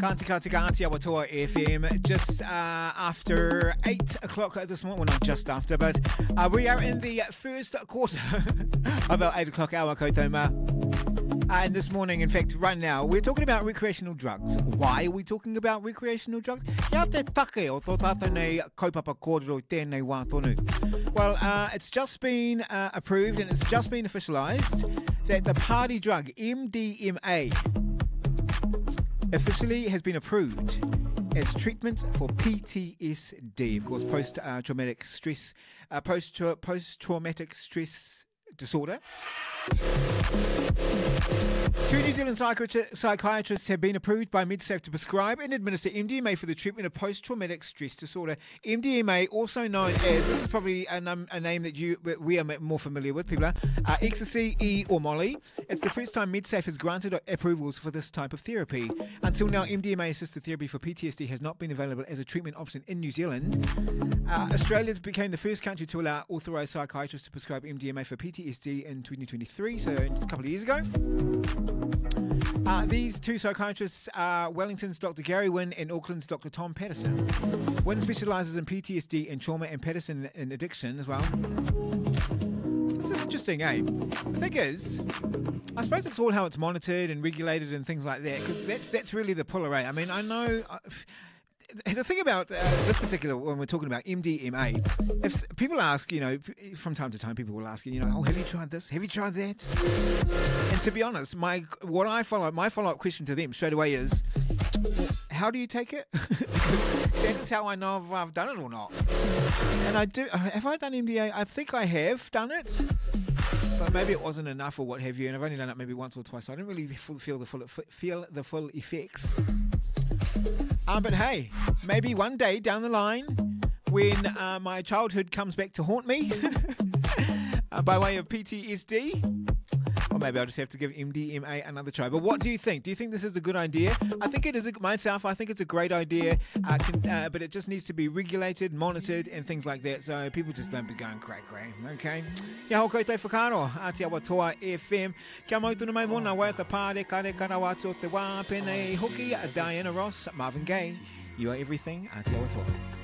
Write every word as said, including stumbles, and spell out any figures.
Kanti Kanti Kanti Awatoa F M, just uh, after eight o'clock this morning. Well, not just after, but uh, we are in the first quarter of our eight o'clock hour, Kotoma. Uh, and this morning, in fact, right now, we're talking about recreational drugs. Why are we talking about recreational drugs? Ia te take o tō tātou nei kaupapa kōrero i tēnei wā tonu. Well, uh, it's just been uh, approved and it's just been officialised that the party drug M D M A officially has been approved as treatment for P T S D, of course, post-traumatic uh, stress, uh, post post-traumatic stress disorder. Two New Zealand psychiatri- psychiatrists have been approved by MedSafe to prescribe and administer M D M A for the treatment of post-traumatic stress disorder. M D M A, also known as, this is probably a, num- a name that you we are more familiar with, people are, uh, ecstasy, E or Molly. It's the first time MedSafe has granted approvals for this type of therapy. Until now, M D M A-assisted therapy for P T S D has not been available as a treatment option in New Zealand. Uh, Australia became the first country to allow authorised psychiatrists to prescribe M D M A for P T S D in twenty twenty-three, so a couple of years ago. Uh, these two psychiatrists are Wellington's Doctor Gary Wynn and Auckland's Doctor Tom Patterson. Wynn specialises in P T S D and trauma, and Patterson in addiction as well. This is interesting, eh? The thing is, I suppose it's all how it's monitored and regulated and things like that, because that's, that's really the puller, eh? I mean, I know... Uh, the thing about uh, this particular, when we're talking about M D M A, if people ask, you know, from time to time, people will ask you, you know, oh, have you tried this? Have you tried that? And to be honest, my what I follow, my follow-up question to them straight away is, well, how do you take it? That's how I know if I've done it or not. And I do. Have I done M D M A? I think I have done it. But maybe it wasn't enough or what have you, and I've only done it maybe once or twice, so I didn't really feel the full feel the full effects. Um, but hey, maybe one day down the line, when uh, my childhood comes back to haunt me uh, by way of P T S D, or maybe I'll just have to give M D M A another try. But what do you think? Do you think this is a good idea? I think it is, a, myself, I think it's a great idea, uh, can, uh, but it just needs to be regulated, monitored, and things like that, so people just don't be going cray cray, okay? Kia hau koutou whakaro, Aotearoa Toa F M. Kia mautuna mai mona, wai ta pāre kare karawatu o te wā, pēnei hoki, Diana Ross, Marvin Gaye. You are everything, Aotearoa Toa.